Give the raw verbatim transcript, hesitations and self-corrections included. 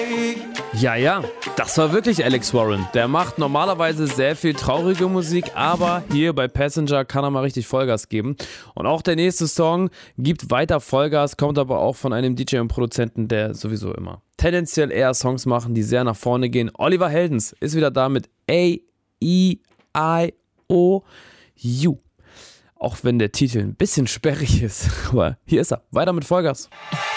Ja, ja, das war wirklich Alex Warren. Der macht normalerweise sehr viel traurige Musik, aber hier bei Passenger kann er mal richtig Vollgas geben. Und auch der nächste Song gibt weiter Vollgas, kommt aber auch von einem D J und Produzenten, der sowieso immer tendenziell eher Songs machen, die sehr nach vorne gehen. Oliver Heldens ist wieder da mit A E I O U. Auch wenn der Titel ein bisschen sperrig ist, aber hier ist er. Weiter mit Vollgas.